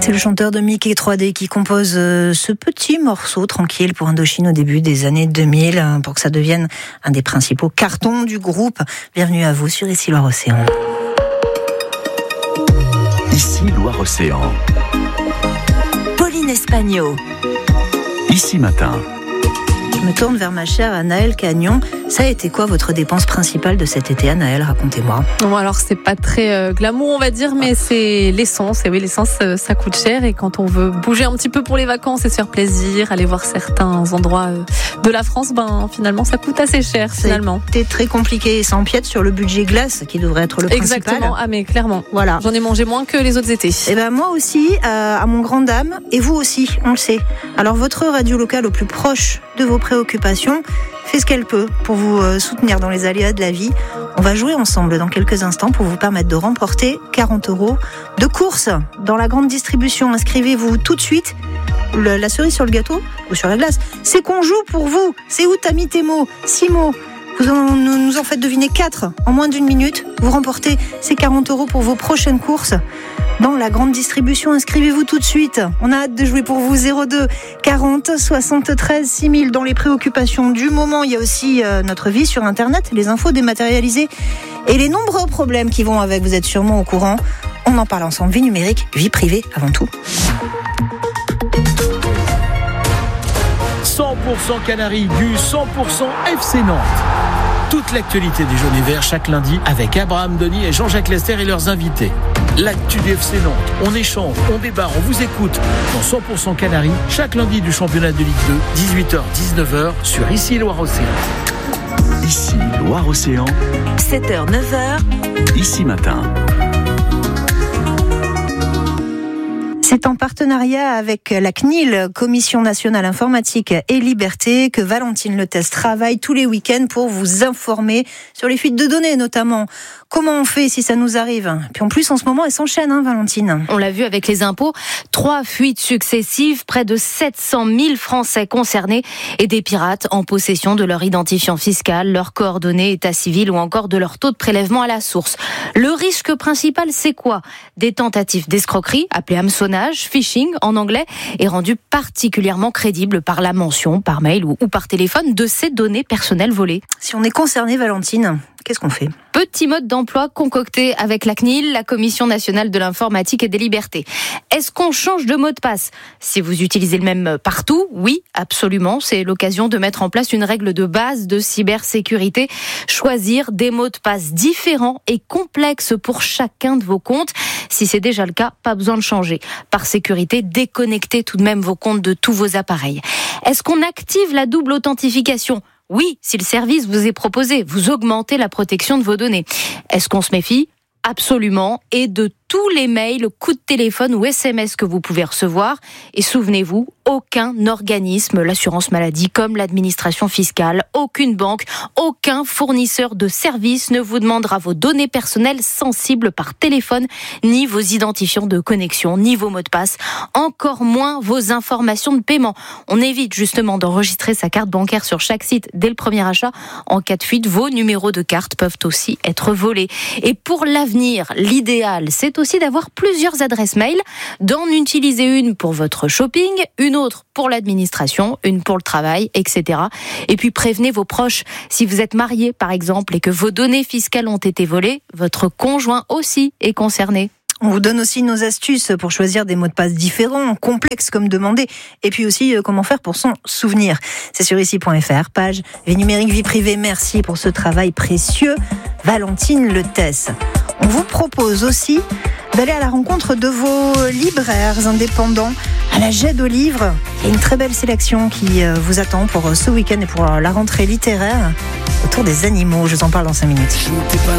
C'est le chanteur de Mickey 3D qui compose ce petit morceau tranquille pour Indochine au début des années 2000 pour que ça devienne un des principaux cartons du groupe. Bienvenue à vous sur Ici Loire-Océan. Ici Loire-Océan. Pauline Espagno. Ici Matin. Je me tourne vers ma chère Anaëlle Cagnon. Ça a été quoi votre dépense principale de cet été, Anaëlle? Racontez-moi. Bon, alors c'est pas très glamour, on va dire, mais c'est l'essence. Et oui, l'essence, ça coûte cher. Et quand on veut bouger un petit peu pour les vacances et se faire plaisir, aller voir certains endroits de la France, finalement, ça coûte assez cher, finalement. C'était très compliqué et ça empiète sur le budget glace qui devrait être le principal. Exactement. Ah, mais clairement. Voilà. J'en ai mangé moins que les autres étés. Et moi aussi, à mon grand dame, et vous aussi, on le sait. Alors votre radio locale au plus proche de vos préoccupations fait ce qu'elle peut pour vous soutenir dans les aléas de la vie. On va jouer ensemble dans quelques instants pour vous permettre de remporter 40 € de course dans la grande distribution. Inscrivez-vous tout de suite. La cerise sur le gâteau ou sur la glace, c'est qu'on joue pour vous. C'est où t'as mis tes mots? 6 mots. Vous nous en faites deviner 4 en moins d'une minute. Vous remportez ces 40 € pour vos prochaines courses dans la grande distribution. Inscrivez-vous tout de suite. On a hâte de jouer pour vous. 02 40 73 6000. Dans les préoccupations du moment, il y a aussi notre vie sur Internet, les infos dématérialisées et les nombreux problèmes qui vont avec. Vous êtes sûrement au courant. On en parle ensemble. Vie numérique, vie privée avant tout. 100% Canaries du 100% FC Nantes. Toute l'actualité des jaunes et verts chaque lundi avec Abraham Denis et Jean-Jacques Lester et leurs invités. L'actu du FC Nantes, on échange, on débat, on vous écoute dans 100% Canaries chaque lundi du championnat de Ligue 2, 18h-19h sur Ici Loire-Océan. Ici Loire-Océan. 7h, 9h. Ici Matin. C'est en partenariat avec la CNIL, Commission nationale informatique et liberté, que Valentine Letès travaille tous les week-ends pour vous informer sur les fuites de données notamment. Comment on fait si ça nous arrive? Puis en plus, en ce moment, elle s'enchaîne, Valentine. On l'a vu avec les impôts, 3 fuites successives, près de 700 000 Français concernés et des pirates en possession de leur identifiant fiscal, leurs coordonnées, état civil ou encore de leur taux de prélèvement à la source. Le risque principal, c'est quoi? Des tentatives d'escroquerie, appelées hameçonnage, phishing en anglais, est rendu particulièrement crédible par la mention, par mail ou par téléphone, de ces données personnelles volées. Si on est concerné, Valentine, qu'est-ce qu'on fait? Petit mode d'emploi concocté avec la CNIL, la Commission nationale de l'informatique et des libertés. Est-ce qu'on change de mot de passe? Si vous utilisez le même partout, oui, absolument. C'est l'occasion de mettre en place une règle de base de cybersécurité. Choisir des mots de passe différents et complexes pour chacun de vos comptes. Si c'est déjà le cas, pas besoin de changer. Par sécurité, déconnectez tout de même vos comptes de tous vos appareils. Est-ce qu'on active la double authentification? Oui, si le service vous est proposé, vous augmentez la protection de vos données. Est-ce qu'on se méfie? Absolument. Et de tous les mails, coups de téléphone ou SMS que vous pouvez recevoir. Et souvenez-vous, aucun organisme, l'assurance maladie comme l'administration fiscale, aucune banque, aucun fournisseur de services ne vous demandera vos données personnelles sensibles par téléphone, ni vos identifiants de connexion, ni vos mots de passe, encore moins vos informations de paiement. On évite justement d'enregistrer sa carte bancaire sur chaque site dès le premier achat. En cas de fuite, vos numéros de carte peuvent aussi être volés. Et pour l'avenir, l'idéal, c'est aussi d'avoir plusieurs adresses mail, d'en utiliser une pour votre shopping, une autre pour l'administration, une pour le travail, etc. Et puis prévenez vos proches. Si vous êtes marié, par exemple, et que vos données fiscales ont été volées, votre conjoint aussi est concerné. On vous donne aussi nos astuces pour choisir des mots de passe différents, complexes comme demandé, et puis aussi comment faire pour s'en souvenir. C'est sur ici.fr, page Vie numérique, vie privée. Merci pour ce travail précieux, Valentine Letès. On vous propose aussi d'aller à la rencontre de vos libraires indépendants à la Gède aux livres. Il y a une très belle sélection qui vous attend pour ce week-end et pour la rentrée littéraire autour des animaux. Je vous en parle dans 5 minutes.